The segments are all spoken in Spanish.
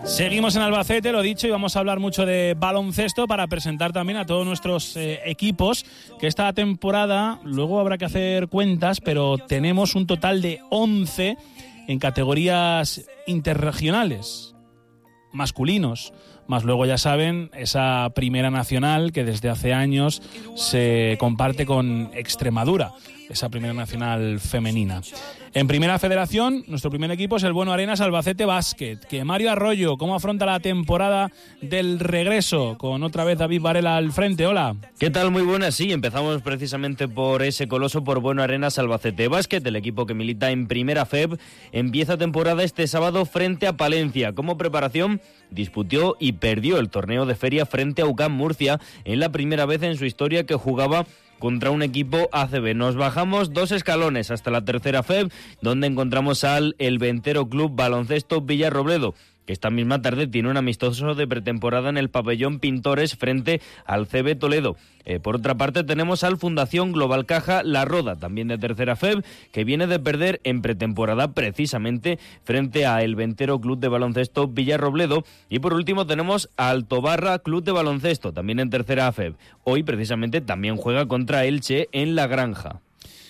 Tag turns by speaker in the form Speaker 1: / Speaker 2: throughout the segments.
Speaker 1: Seguimos en Albacete, lo dicho, y vamos a hablar mucho de baloncesto para presentar también a todos nuestros equipos, que esta temporada, luego habrá que hacer cuentas, pero tenemos un total de 11 en categorías interregionales, masculinos, más luego ya saben, esa primera nacional que desde hace años se comparte con Extremadura, esa primera nacional femenina. En primera federación, nuestro primer equipo es el Bueno Arenas Albacete Basket. Que Mario Arroyo, ¿cómo afronta la temporada del regreso? Con otra vez David Varela al frente. Hola.
Speaker 2: ¿Qué tal? Muy buenas. Sí, empezamos precisamente por ese coloso, por Bueno Arenas Albacete Basket. El equipo que milita en primera FEB empieza temporada este sábado frente a Palencia. Como preparación, disputó y perdió el torneo de feria frente a UCAM Murcia en la primera vez en su historia que jugaba contra un equipo ACB. Nos bajamos 2 escalones hasta la tercera FEB, donde encontramos al El Ventero Club Baloncesto Villarrobledo, que esta misma tarde tiene un amistoso de pretemporada en el pabellón Pintores frente al CB Toledo. Por otra parte tenemos al Fundación Global Caja La Roda, también de tercera FEB, que viene de perder en pretemporada precisamente frente a El Ventero Club de Baloncesto Villarrobledo. Y por último tenemos al Tobarra Club de Baloncesto, también en tercera FEB. Hoy precisamente también juega contra Elche en La Granja.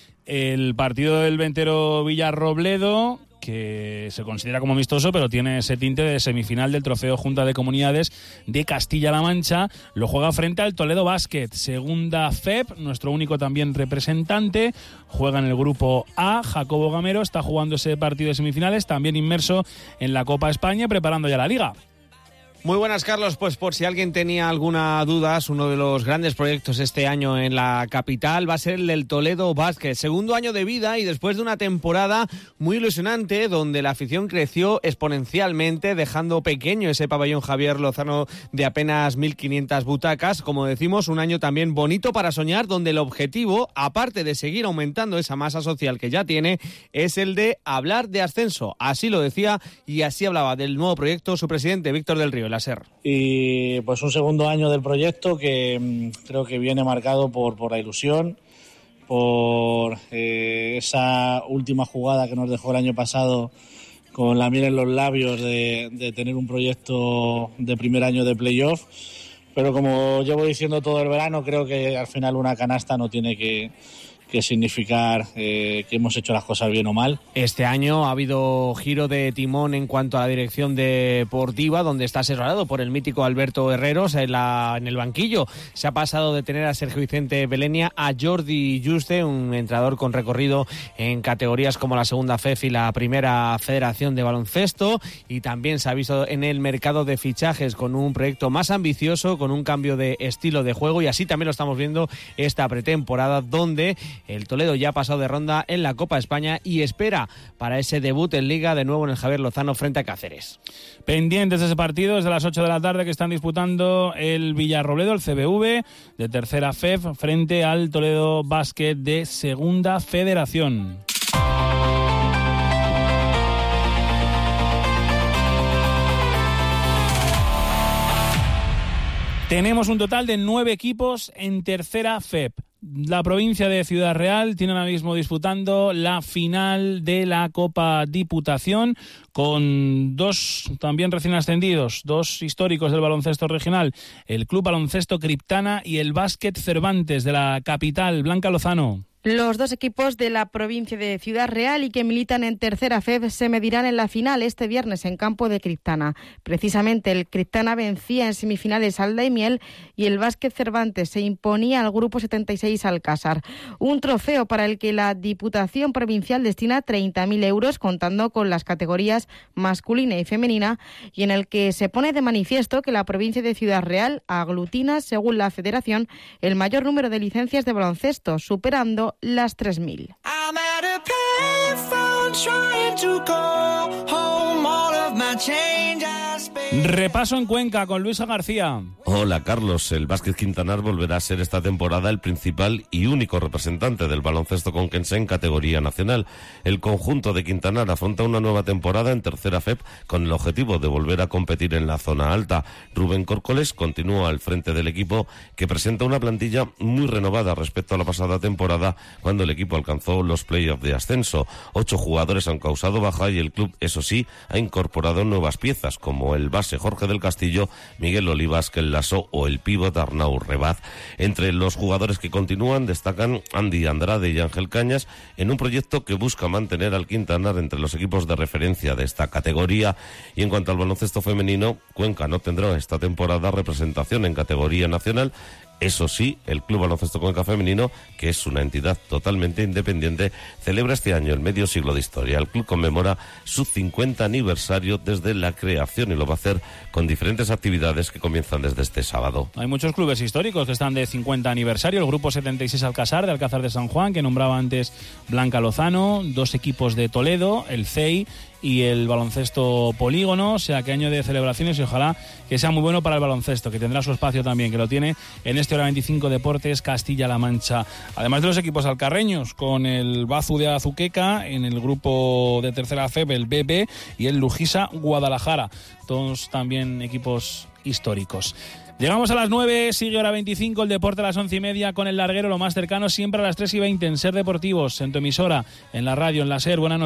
Speaker 1: El partido del Ventero Villarrobledo, que se considera como amistoso, pero tiene ese tinte de semifinal del Trofeo Junta de Comunidades de Castilla-La Mancha, lo juega frente al Toledo Basket, segunda FEB, nuestro único también representante, juega en el grupo A. Jacobo Gamero está jugando ese partido de semifinales, también inmerso en la Copa España, preparando ya la Liga.
Speaker 3: Muy buenas, Carlos. Pues por si alguien tenía alguna duda, uno de los grandes proyectos este año en la capital va a ser el del Toledo Basket. Segundo año de vida y después de una temporada muy ilusionante donde la afición creció exponencialmente, dejando pequeño ese pabellón Javier Lozano de apenas 1.500 butacas. Como decimos, un año también bonito para soñar, donde el objetivo, aparte de seguir aumentando esa masa social que ya tiene, es el de hablar de ascenso. Así lo decía y así hablaba del nuevo proyecto su presidente, Víctor del Río.
Speaker 4: Y pues un segundo año del proyecto que creo que viene marcado por la ilusión, por esa última jugada que nos dejó el año pasado con la miel en los labios de tener un proyecto de primer año de playoff. Pero como llevo diciendo todo el verano, creo que al final una canasta no tiene que significar que hemos hecho las cosas bien o mal.
Speaker 3: Este año ha habido giro de timón en cuanto a la dirección deportiva, donde está asesorado por el mítico Alberto Herreros en el banquillo. Se ha pasado de tener a Sergio Vicente Belenia a Jordi Juste, un entrenador con recorrido en categorías como la segunda FEF y la primera Federación de Baloncesto, y también se ha visto en el mercado de fichajes con un proyecto más ambicioso, con un cambio de estilo de juego, y así también lo estamos viendo esta pretemporada, donde el Toledo ya ha pasado de ronda en la Copa España y espera para ese debut en Liga de nuevo en el Javier Lozano frente a Cáceres.
Speaker 1: Pendientes de ese partido desde las 8 de la tarde que están disputando el Villarrobledo, el CBV de tercera FEF frente al Toledo Basket de segunda federación. Tenemos un total de 9 equipos en tercera FEP. La provincia de Ciudad Real tiene ahora mismo disputando la final de la Copa Diputación con 2 también recién ascendidos, 2 históricos del baloncesto regional, el Club Baloncesto Criptana y el Básquet Cervantes de la capital. Blanca Lozano.
Speaker 5: Los 2 equipos de la provincia de Ciudad Real y que militan en tercera FEB se medirán en la final este viernes en campo de Criptana. Precisamente el Criptana vencía en semifinales al Daimiel y el Básquet Cervantes se imponía al Grupo 76 Alcázar. Un trofeo para el que la Diputación Provincial destina 30.000 euros contando con las categorías masculina y femenina, y en el que se pone de manifiesto que la provincia de Ciudad Real aglutina, según la Federación, el mayor número de licencias de baloncesto, superando las 3.000.
Speaker 1: Repaso en Cuenca con Luisa García.
Speaker 6: Hola Carlos, el Básquet Quintanar volverá a ser esta temporada el principal y único representante del baloncesto conquense en categoría nacional. El conjunto de Quintanar afronta una nueva temporada en tercera FEP con el objetivo de volver a competir en la zona alta. Rubén Córcoles continúa al frente del equipo, que presenta una plantilla muy renovada respecto a la pasada temporada, cuando el equipo alcanzó los playoffs de ascenso. 8 jugadores han causado baja y el club, eso sí, ha incorporado nuevas piezas como el base Jorge del Castillo, Miguel Olivas, Kel o el pívot Arnau Rebaz. Entre los jugadores que continúan destacan Andy Andrade y Ángel Cañas, en un proyecto que busca mantener al Quintanar entre los equipos de referencia de esta categoría. Y en cuanto al baloncesto femenino, Cuenca no tendrá esta temporada representación en categoría nacional. Eso sí, el Club Baloncesto Cuenca Femenino, que es una entidad totalmente independiente, celebra este año el medio siglo de historia. El club conmemora su 50 aniversario desde la creación y lo va a hacer con diferentes actividades que comienzan desde este sábado.
Speaker 1: Hay muchos clubes históricos que están de 50 aniversario. El Grupo 76 Alcázar, de Alcázar de San Juan, que nombraba antes Blanca Lozano, 2 equipos de Toledo, el CEI y el baloncesto Polígono. O sea, que año de celebraciones y ojalá que sea muy bueno para el baloncesto, que tendrá su espacio también, que lo tiene en este Hora 25 Deportes Castilla-La Mancha. Además de los equipos alcarreños, con el Bazu de Azuqueca en el grupo de tercera FEB, el BP, y el Lujisa Guadalajara, todos también equipos históricos. Llegamos a las 9, sigue Hora 25, el deporte a las 11:30 con el larguero, lo más cercano siempre a las 3:20 en Ser Deportivos, en tu emisora, en la radio, en la SER. Buenas noches.